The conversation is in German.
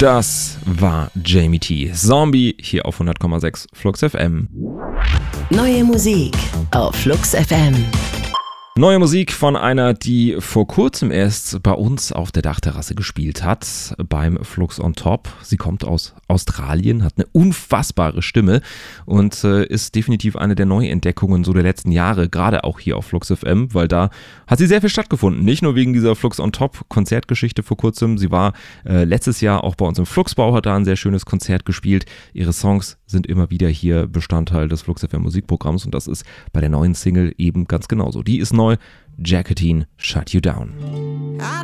Das war Jamie T. Zombie hier auf 100,6 Flux FM. Neue Musik auf Flux FM. Neue Musik von einer, die vor kurzem erst bei uns auf der Dachterrasse gespielt hat, beim Flux on Top. Sie kommt aus Australien, hat eine unfassbare Stimme und ist definitiv eine der Neuentdeckungen so der letzten Jahre, gerade auch hier auf Flux FM, weil da hat sie sehr viel stattgefunden. Nicht nur wegen dieser Flux on Top Konzertgeschichte vor kurzem, sie war letztes Jahr auch bei uns im Fluxbau, hat da ein sehr schönes Konzert gespielt. Ihre Songs sind immer wieder hier Bestandteil des Flux FM Musikprogramms und das ist bei der neuen Single eben ganz genauso. Die ist neu, Jacqueline Shut You Down.